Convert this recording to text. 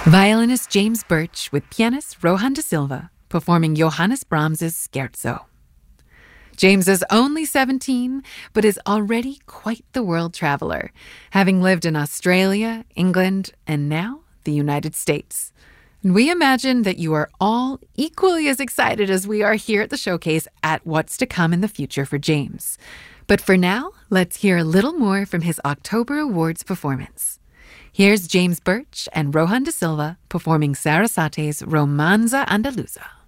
Violinist James Birch with pianist Rohan da Silva performing Johannes Brahms's Scherzo. James is only 17, but is already quite the world traveler, having lived in Australia, England, and now the United States. And we imagine that you are all equally as excited as we are here at the showcase at what's to come in the future for James. But for now, let's hear a little more from his October Awards performance. Here's James Birch and Rohan da Silva performing Sarasate's Romanza Andaluza.